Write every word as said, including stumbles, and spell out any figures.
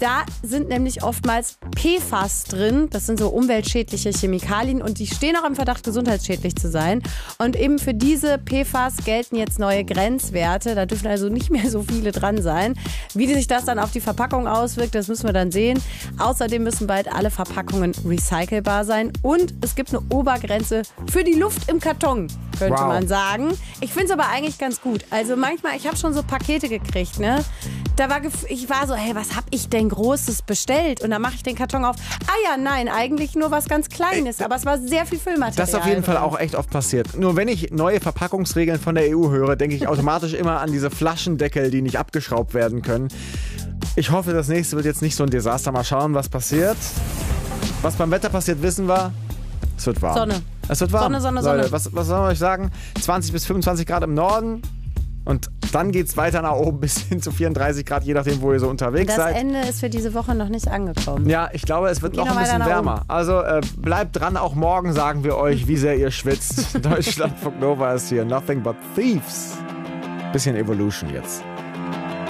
Da sind nämlich oftmals P F A S drin. Das sind so umweltschädliche Chemikalien und die stehen auch im Verdacht, gesundheitsschädlich zu sein. Und eben für diese P F A S gelten jetzt neue Grenzwerte. Da dürfen also nicht mehr so viele dran sein. Wie sich das dann auf die Verpackung auswirkt, das müssen wir dann sehen. Außerdem müssen bald alle Verpackungen recycelbar sein. Und es gibt eine Obergrenze für die Luft im Karton, könnte wow. man sagen. Ich finde es aber eigentlich ganz gut. Also manchmal, ich habe schon so Pakete gekriegt, ne? Da war, ich war so, hey, was habe ich denn Großes bestellt? Und dann mache ich den Karton auf. Ah ja, nein, eigentlich nur was ganz Kleines. Aber es war sehr viel Füllmaterial. Das ist auf jeden Fall auch echt oft passiert. Nur wenn ich neue Verpackungsregeln von der E U höre, denke ich automatisch immer an diese Flaschendeckel, die nicht abgeschraubt werden können. Ich hoffe, das nächste wird jetzt nicht so ein Desaster. Mal schauen, was passiert. Was beim Wetter passiert, wissen wir. Es wird warm. Sonne. Es wird warm. Sonne, Sonne, Leute, Sonne. Was, was soll man euch sagen? zwanzig bis fünfundzwanzig Grad im Norden. Und dann geht es weiter nach oben bis hin zu vierunddreißig Grad, je nachdem, wo ihr so unterwegs das seid. Das Ende ist für diese Woche noch nicht angekommen. Ja, ich glaube, es wird noch ein noch bisschen wärmer. Also äh, bleibt dran, auch morgen sagen wir euch, wie sehr ihr schwitzt. Deutschlandfunk Nova ist hier. Nothing but Thieves. Bisschen Evolution jetzt.